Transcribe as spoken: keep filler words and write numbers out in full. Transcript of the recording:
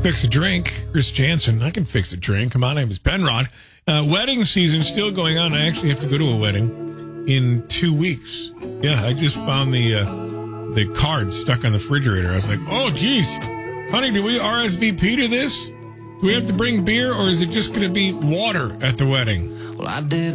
Fix a drink. Chris Jansen. I can fix a drink. My name is Penrod. Uh, wedding season still going on. I actually have to go to a wedding in two weeks. Yeah, I just found the uh, the card stuck on the refrigerator. I was like, oh, geez. Honey, do we R S V P to this? Do we have to bring beer, or is it just going to be water at the wedding? Well, I did.